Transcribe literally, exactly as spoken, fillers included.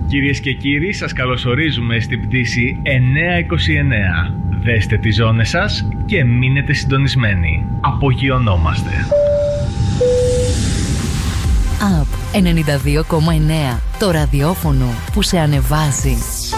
Κυρίες και κύριοι, σας καλωσορίζουμε στην πτήση εννιακόσια είκοσι εννέα. Δέστε τις ζώνες σας και μείνετε συντονισμένοι. Απογειωνόμαστε. Up ενενήντα δύο κόμμα εννέα. Το ραδιόφωνο που σε ανεβάζει.